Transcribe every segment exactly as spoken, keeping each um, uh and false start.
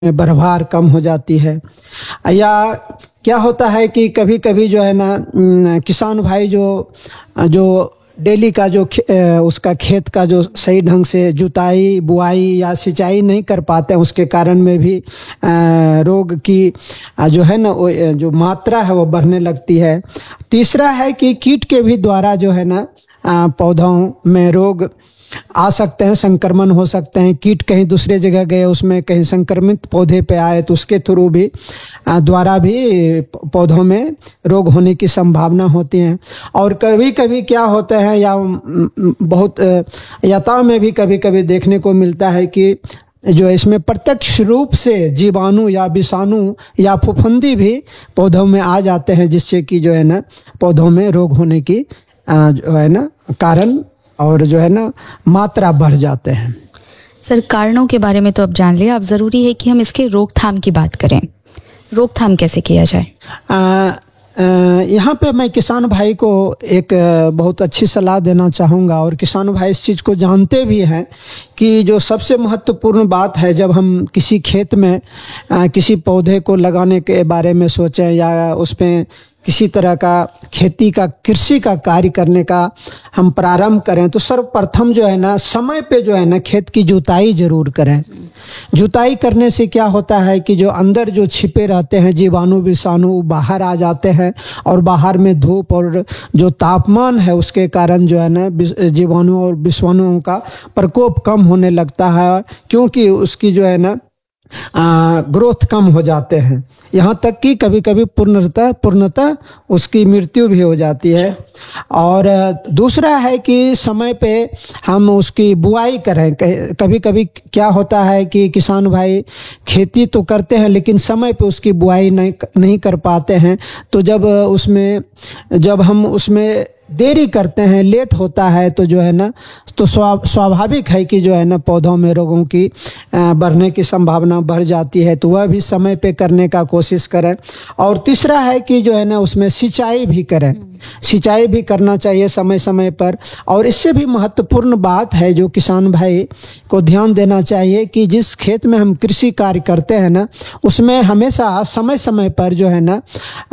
में भरभार कम हो जाती है। या क्या होता है कि कभी कभी जो है ना न, किसान भाई जो जो डेली का जो खे, उसका खेत का जो सही ढंग से जुताई बुआई या सिंचाई नहीं कर पाते हैं, उसके कारण में भी अ, रोग की अ, जो है ना वो जो मात्रा है वो बढ़ने लगती है। तीसरा है कि कीट के भी द्वारा जो है ना अ, पौधों में रोग आ सकते हैं, संक्रमण हो सकते हैं। कीट कहीं दूसरे जगह गए, उसमें कहीं संक्रमित पौधे पे आए तो उसके थ्रू भी अ, द्वारा भी पौधों में रोग होने की संभावना होती है। और कभी कभी क्या होता है या म, म, बहुत अ, यातायात में भी कभी कभी देखने को मिलता है कि जो इसमें प्रत्यक्ष रूप से जीवाणु या विषाणु या फफूंदी भी पौधों में आ जाते हैं, जिससे कि जो है ना पौधों में रोग होने की अ, जो है ना कारण और जो है ना मात्रा बढ़ जाते हैं। सर, कारणों के बारे में तो अब जान लिया, अब ज़रूरी है कि हम इसके रोकथाम की बात करें। रोकथाम कैसे किया जाए? आ, यहाँ पे मैं किसान भाई को एक बहुत अच्छी सलाह देना चाहूँगा, और किसान भाई इस चीज़ को जानते भी हैं कि जो सबसे महत्वपूर्ण बात है जब हम किसी खेत में किसी पौधे को लगाने के बारे में सोचें या उसमें किसी तरह का खेती का कृषि का कार्य करने का हम प्रारंभ करें, तो सर्वप्रथम जो है ना समय पे जो है ना खेत की जुताई जरूर करें। जुताई करने से क्या होता है कि जो अंदर जो छिपे रहते हैं जीवाणु विषाणु बाहर आ जाते हैं, और बाहर में धूप और जो तापमान है उसके कारण जो है ना जीवाणु और विषाणुओं का प्रकोप कम होने लगता है, क्योंकि उसकी जो है ना आ, ग्रोथ कम हो जाते हैं। यहाँ तक कि कभी कभी पूर्णतः पूर्णतः उसकी मृत्यु भी हो जाती है। और दूसरा है कि समय पे हम उसकी बुआई करें। कभी कभी क्या होता है कि किसान भाई खेती तो करते हैं लेकिन समय पे उसकी बुआई नहीं नहीं कर पाते हैं, तो जब उसमें जब हम उसमें देरी करते हैं, लेट होता है, तो जो है ना तो स्वाभाविक है कि जो है ना पौधों में रोगों की बढ़ने की संभावना बढ़ जाती है। तो वह भी समय पे करने का कोशिश करें। और तीसरा है कि जो है ना उसमें सिंचाई भी करें, सिंचाई भी करना चाहिए समय समय पर। और इससे भी महत्वपूर्ण बात है जो किसान भाई को ध्यान देना चाहिए कि जिस खेत में हम कृषि कार्य करते हैं ना उसमें हमेशा समय समय पर जो है ना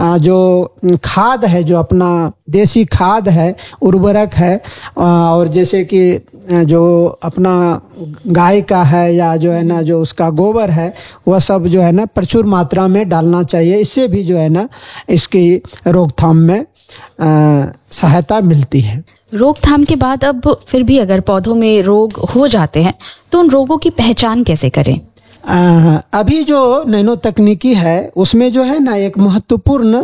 जो खाद है, जो अपना देसी खाद है, उर्वरक है, और जैसे कि जो अपना गाय का है या जो है ना जो उसका गोबर है, वह सब जो है ना प्रचुर मात्रा में डालना चाहिए। इससे भी जो है ना इसकी रोकथाम में सहायता मिलती है। रोकथाम के बाद अब फिर भी अगर पौधों में रोग हो जाते हैं तो उन रोगों की पहचान कैसे करें? आ, अभी जो नैनो तकनीकी है उसमें जो है ना एक महत्वपूर्ण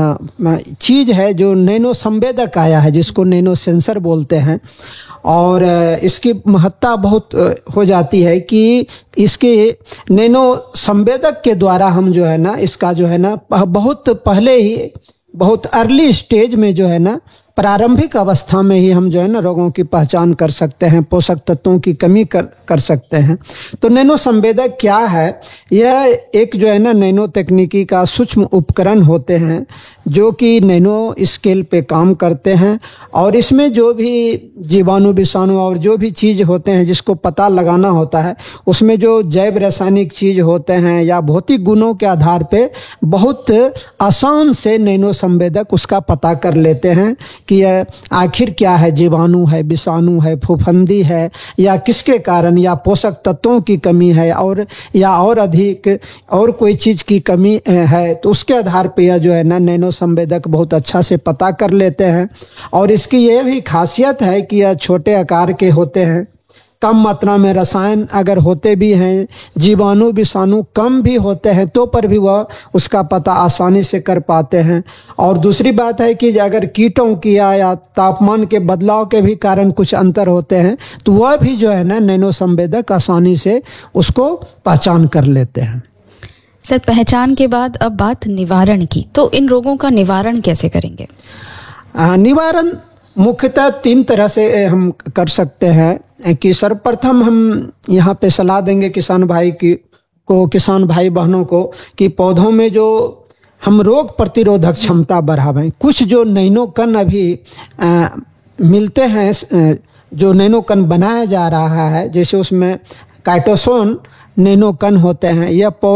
चीज़ है जो नैनो संवेदक आया है, जिसको नैनो सेंसर बोलते हैं। और इसकी महत्ता बहुत हो जाती है कि इसके नैनो संवेदक के द्वारा हम जो है ना इसका जो है ना बहुत पहले ही बहुत अर्ली स्टेज में जो है ना प्रारंभिक अवस्था में ही हम जो है ना रोगों की पहचान कर सकते हैं, पोषक तत्वों की कमी कर कर सकते हैं। तो नैनो संवेदक क्या है? यह एक जो है ना नैनो तकनीकी का सूक्ष्म उपकरण होते हैं जो कि नैनो स्केल पे काम करते हैं। और इसमें जो भी जीवाणु विषाणु और जो भी चीज़ होते हैं जिसको पता लगाना होता है, उसमें जो जैव रासायनिक चीज़ होते हैं या भौतिक गुणों के आधार पे बहुत आसान से नैनो संवेदक उसका पता कर लेते हैं कि आखिर क्या है, जीवाणु है, विषाणु है, फफूंदी है, या किसके कारण, या पोषक तत्वों की कमी है, और या और अधिक और कोई चीज़ की कमी है। तो उसके आधार पे यह जो है ना नैनो संवेदक बहुत अच्छा से पता कर लेते हैं। और इसकी यह भी खासियत है कि यह छोटे आकार के होते हैं, कम मात्रा में रसायन अगर होते भी हैं, जीवाणु विषाणु कम भी होते हैं, तो पर भी वह उसका पता आसानी से कर पाते हैं। और दूसरी बात है कि अगर कीटों की या तापमान के बदलाव के भी कारण कुछ अंतर होते हैं तो वह भी जो है ना नैनो संवेदक आसानी से उसको पहचान कर लेते हैं। सर, पहचान के बाद अब बात निवारण की, तो इन रोगों का निवारण कैसे करेंगे? आ, निवारण मुख्यतः तीन तरह से हम कर सकते हैं कि सर्वप्रथम हम यहाँ पे सलाह देंगे किसान भाई की को किसान भाई बहनों को कि पौधों में जो हम रोग प्रतिरोधक क्षमता बढ़ावें। कुछ जो नैनोकण अभी आ, मिलते हैं, जो नैनोकण बनाया जा रहा है, जैसे उसमें काइटोसोन नैनो कण होते हैं। यह